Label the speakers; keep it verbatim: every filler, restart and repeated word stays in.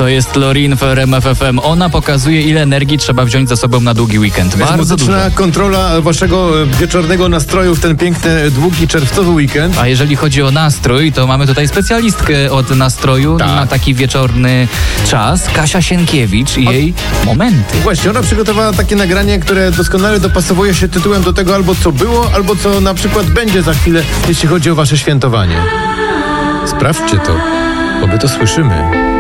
Speaker 1: To jest Lorin w R M F F M. Ona pokazuje, ile energii trzeba wziąć ze sobą na długi weekend.
Speaker 2: Bardzo muzyczna dużo. Kontrola waszego wieczornego nastroju w ten piękny, długi, czerwcowy weekend.
Speaker 1: A jeżeli chodzi o nastrój, to mamy tutaj specjalistkę od nastroju tak. na taki wieczorny czas. Kasia Sienkiewicz i jej momenty.
Speaker 2: Właśnie, ona przygotowała takie nagranie, które doskonale dopasowuje się tytułem do tego albo co było, albo co na przykład będzie za chwilę, jeśli chodzi o wasze świętowanie. Sprawdźcie to, bo my to słyszymy.